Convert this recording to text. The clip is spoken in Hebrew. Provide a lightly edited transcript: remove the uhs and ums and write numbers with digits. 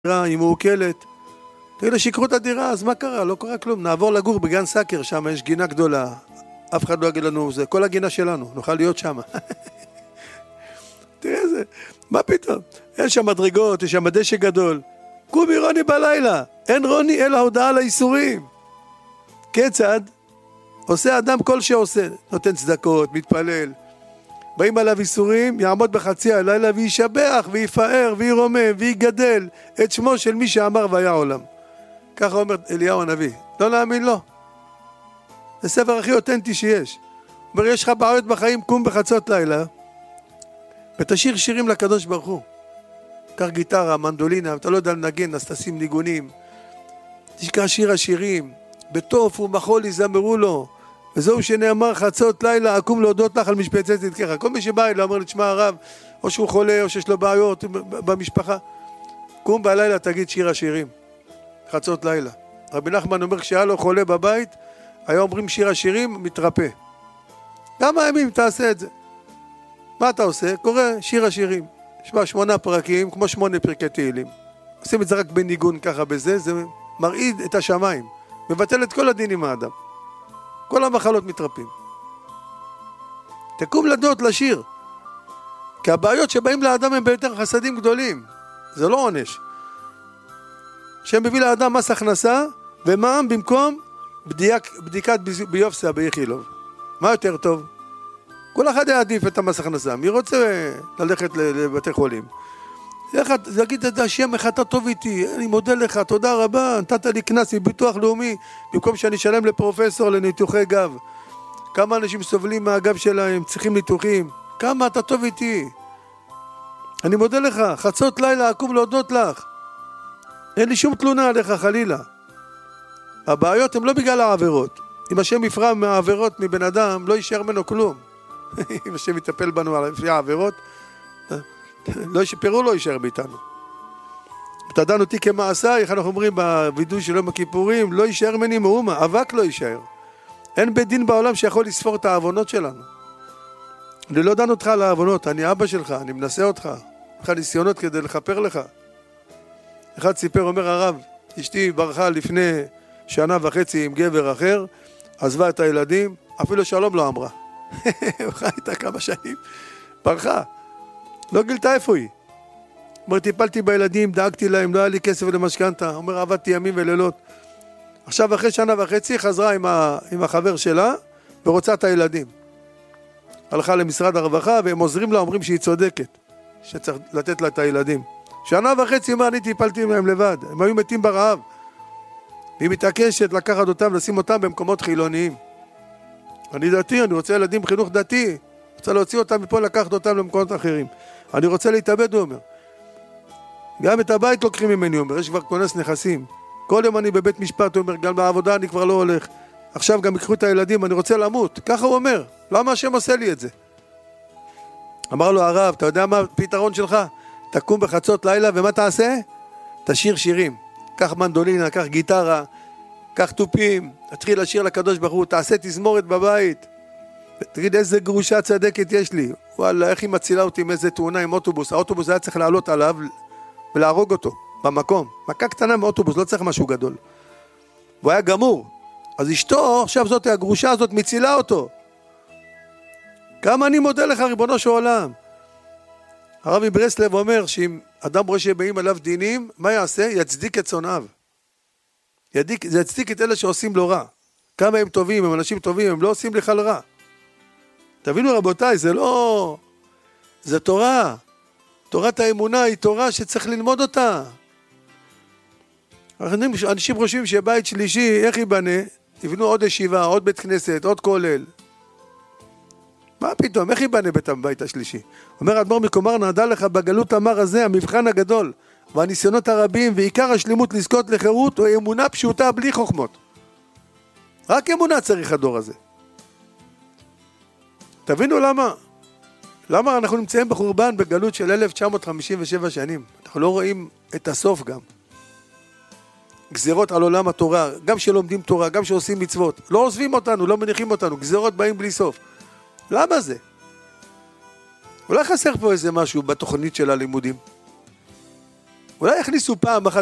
היא מעוקלת. תגיד לה, שיקרו את הדירה, אז מה קרה? לא קרה כלום. נעבור לגור בגן סאקר, שם יש גינה גדולה. אף אחד לא יגיד לנו, זה כל הגינה שלנו, נוכל להיות שם. תראה איזה, מה פתאום? אין שם מדרגות, יש שם דשא גדול. קומי רוני בלילה, אין רוני אלא הודעה על האיסורים. כיצד? עושה אדם כל שעושה, נותן צדקות, מתפלל. באים עליו איסורים, יעמוד בחצי הלילה וישבח ויפאר וירומם ויגדל את שמו של מי שאמר והיה עולם. ככה אומר אליהו הנביא. לא להאמין לו. זה ספר הכי אותנטי שיש. אומר, יש לך בעיות בחיים, קום בחצות לילה ותשאיר שירים לקדוש ברוך הוא. קח גיטרה, מנדולינה, אתה לא יודע לנגן, אז תשים ניגונים. תשכח שיר השירים, בטוף ומחול יזמרו לו, וזהו שנאמר חצות לילה, אקום להודות לך על משפצת צדקך. כל מי שבא אליו אומר לי, תשמע הרב, או שהוא חולה או שיש לו בעיות במשפחה, קום בלילה תגיד שיר השירים, חצות לילה. רבי נחמן אומר, כשהיה לו חולה בבית, היה אומרים שיר השירים, מתרפא. כמה ימים תעשה את זה? מה אתה עושה? קורא שיר השירים. יש בה 8 פרקים, כמו 8 פרקי תהילים. עושים את זה רק בניגון ככה בזה, זה מרעיד את השמיים. מבטל את כל הדינים האדם. כל המחלות מתרפים. תקום לדעות לשיר. כי הבעיות שבאים לאדם הם ביותר חסדים גדולים. זה לא עונש. שהם מביא לאדם מס הכנסה, ומע"מ במקום בדיקת ביופסיה באיכילוב. מה יותר טוב? כל אחד יעדיף את המס הכנסה. מי רוצה ללכת לבתי חולים? להגיד את השם, איך אתה טוב איתי, אני מודה לך, תודה רבה, נתת לי כנס מביטוח לאומי, במקום שאני אשלם לפרופסור לניתוחי גב. כמה אנשים סובלים מהגב שלהם, צריכים ניתוחים. כמה אתה טוב איתי. אני מודה לך, חצות לילה, אקום להודות לך. אין לי שום תלונה עליך חלילה. הבעיות הן לא בגלל העבירות. אם השם יפרע מהעבירות מבן אדם, לא יישאר ממנו כלום. אם השם יטפל בנו לפי העבירות, לא ישפרו, לא יישאר מאיתנו. תדענו אותי כמעשה, איך אנחנו אומרים בווידוי של יום הכיפורים, לא יישאר מני מאומה, אבק לא יישאר. אין בית דין בעולם שיכול לספור את העוונות שלנו. אני לא דן אותך על העוונות, אני אבא שלך, אני מנסה אותך. לך ניסיונות כדי לכפר לך. אחד סיפר, אומר הרב, אשתי ברחה לפני 1.5 שנה עם גבר אחר, עזבה את הילדים, אפילו שלום לא אמרה. ברחה איתה כמה שנים, ברחה. לא גילתה איפה היא. אומר, טיפלתי בילדים, דאגתי להם, לא היה לי כסף למשכנתה. אומר, עבדתי ימים ולילות. עכשיו אחרי 1.5 שנה חזרה עם החבר שלה, ורוצה את הילדים. הלכה למשרד הרווחה, והם עוזרים לה, אומרים שהיא צודקת, שצריך לתת לה את הילדים. 1.5 שנה, אומר, אני טיפלתי להם לבד. הם היו מתים ברעב. והיא מתעקשת לקחת אותם, לשים אותם במקומות חילוניים. אני דתי, אני רוצה ילדים חינוך דתי. רוצה להוציא אותם מפה, לקחת אותם למקומות אחרים. אני רוצה להתאבד, הוא אומר. גם את הבית לוקחים ממני, הוא אומר. יש כבר כונס נכסים. כל יום אני בבית משפט, הוא אומר, גם בעבודה אני כבר לא הולך. עכשיו גם יקחו את הילדים, אני רוצה למות. ככה הוא אומר. למה השם עושה לי את זה? אמר לו הרב, אתה יודע מה הפתרון שלך? תקום בחצות לילה, ומה תעשה? תשיר שירים. קח מנדולינה, קח גיטרה, קח טופים, תתחיל לשיר לקדוש ברוך הוא, תעשה תזמורת בבית. תגיד איזה גרושה צדקת יש לי. וואלה, איך היא מצילה אותי עם איזה תאונה עם אוטובוס. האוטובוס היה צריך לעלות עליו ולהרוג אותו במקום. מכה קטנה מאוטובוס, לא צריך משהו גדול. והוא היה גמור. אז אשתו, עכשיו זאת הגרושה הזאת מצילה אותו. כמה אני מודה לך ריבונו של עולם. הרב מברסלב אומר שאם אדם רואה שבאים עליו דינים, מה יעשה? יצדיק את שונאיו. יצדיק את אלה שעושים לו רע. כמה הם טובים, הם אנשים טובים, הם לא עושים לך לרע. תבינו רבותיי, זה לא... זה תורה. תורת האמונה היא תורה שצריך ללמוד אותה. אנשים חושבים שבית שלישי, איך ייבנה? יבנו עוד ישיבה, עוד בית כנסת, עוד כולל. מה פתאום? איך ייבנה בית השלישי? אומר האדמו"ר מקומר, נעדה לך בגלות המר הזה, המבחן הגדול, והניסיונות הרבים, ועיקר השלימות לזכות לחירות, או אמונה פשוטה בלי חוכמות. רק אמונה צריך הדור הזה. תבינו למה אנחנו נמצאים בחורבן בגלות של 1957 שנים. אנחנו לא רואים את הסוף גם. גזירות על עולם התורה, גם שלומדים תורה, גם שעושים מצוות. לא עוזבים אותנו, לא מניחים אותנו, גזירות באים בלי סוף. למה זה? אולי חסר פה איזה משהו בתוכנית של הלימודים. אולי יכניסו פעם אחת